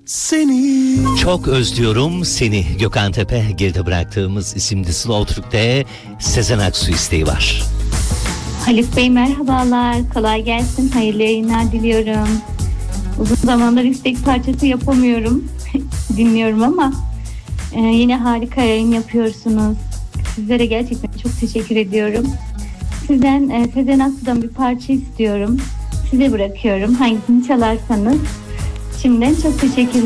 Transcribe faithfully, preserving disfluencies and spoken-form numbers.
seni. Çok özlüyorum seni. Gökhan Tepe, geride bıraktığımız isimli Slow Türk'te Sezen Aksu isteği var. Haluk Bey merhabalar, kolay gelsin, hayırlı yayınlar diliyorum. Uzun zamandır istek parçası yapamıyorum, dinliyorum ama e, yine harika yayın yapıyorsunuz. Sizlere gerçekten çok teşekkür ediyorum. Sizden e, Sezen Aksu'dan bir parça istiyorum. Size bırakıyorum, hangisini çalarsanız. Şimdiden çok teşekkür